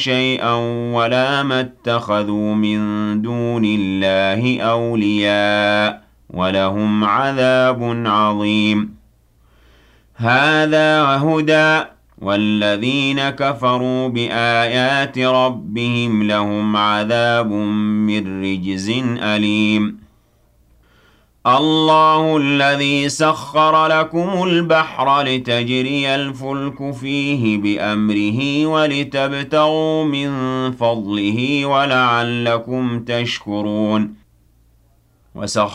شيئا ولا ما اتخذوا من دون الله أولياء ولهم عذاب عظيم هذا هدى والذين كفروا بآيات ربهم لهم عذاب من رجز أليم الله الذي سخر لكم البحر لتجري الفلك فيه بأمره ولتبتغوا من فضله ولعلكم تشكرون وسخر